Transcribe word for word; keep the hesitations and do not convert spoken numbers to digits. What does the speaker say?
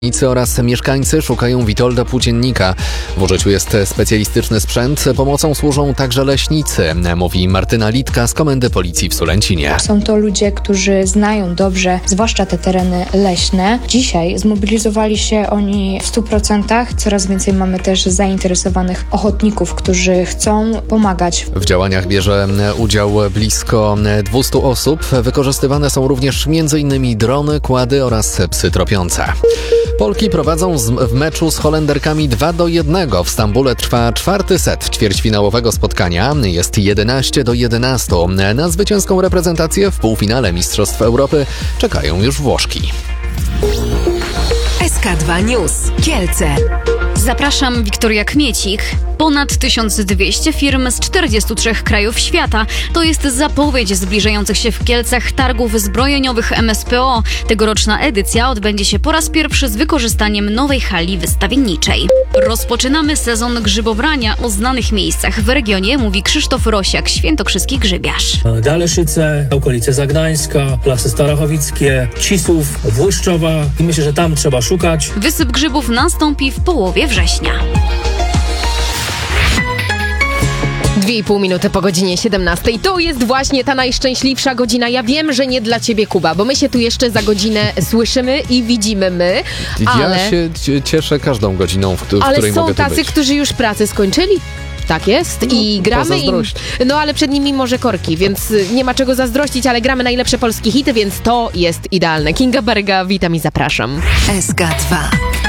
Oraz mieszkańcy szukają Witolda Płóciennika. W użyciu jest specjalistyczny sprzęt, pomocą służą także leśnicy, mówi Martyna Litka z Komendy Policji w Sulęcinie. Są to ludzie, którzy znają dobrze, zwłaszcza te tereny leśne. Dzisiaj zmobilizowali się oni w stu procentach. Coraz więcej mamy też zainteresowanych ochotników, którzy chcą pomagać. W działaniach bierze udział blisko dwieście osób. Wykorzystywane są również między innymi drony, kłady oraz psy tropiące. Polki prowadzą z, w meczu z Holenderkami dwa do jednego. W Stambule trwa czwarty set ćwierćfinałowego spotkania. Jest jedenaście do jedenastu. Na zwycięską reprezentację w półfinale Mistrzostw Europy czekają już Włoszki. S K dwa News. Kielce. Zapraszam, Wiktoria Kmiecik. Ponad tysiąc dwieście firm z czterdziestu trzech krajów świata. To jest zapowiedź zbliżających się w Kielcach targów zbrojeniowych M S P O. Tegoroczna edycja odbędzie się po raz pierwszy z wykorzystaniem nowej hali wystawienniczej. Rozpoczynamy sezon grzybobrania o znanych miejscach w regionie, mówi Krzysztof Rosiak, świętokrzyski grzybiarz. Daleszyce, okolice Zagnańska, Lasy Starachowickie, Cisów, Włyszczowa i myślę, że tam trzeba szukać. Wysyp grzybów nastąpi w połowie września. Dwie i pół minuty po godzinie siedemnastej. To jest właśnie ta najszczęśliwsza godzina. Ja wiem, że nie dla ciebie, Kuba, bo my się tu jeszcze za godzinę słyszymy i widzimy my, ale... Ja się cieszę każdą godziną, w, w ale której mogę tu być. Ale są tacy, którzy już pracę skończyli. Tak jest no, i gramy im, no ale przed nimi może korki, więc nie ma czego zazdrościć, ale gramy najlepsze polskie hity, więc to jest idealne. Kinga Berga, witam i zapraszam. S K dwa.